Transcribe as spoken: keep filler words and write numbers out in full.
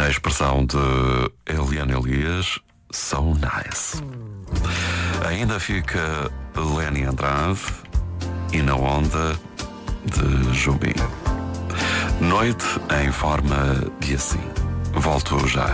A expressão de Eliane Elias, So Nice. Ainda fica Lenny Andrade e Na Onda de Jobim. Noite em forma de assim. Volto já.